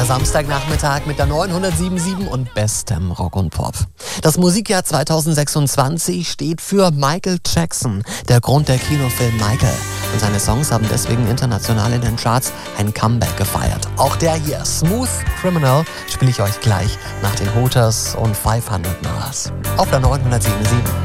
Der Samstagnachmittag mit der 907.7 und bestem Rock und Pop. Das Musikjahr 2026 steht für Michael Jackson, der Grund der Kinofilm Michael. Und seine Songs haben deswegen international in den Charts ein Comeback gefeiert. Auch der hier, Smooth Criminal, spiele ich euch gleich nach den Hooters und 500 Miles. Auf der 907.7.